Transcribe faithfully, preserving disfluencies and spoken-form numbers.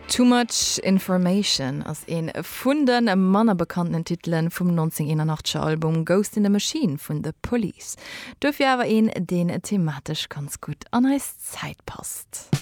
Too much information ass en vun den manner bekannten Titeln vum neunzehnhunderteinundachtzig Album Ghost in the Machine vun The Police. Dofir awer een den thematisch ganz gut an als Zeit passt.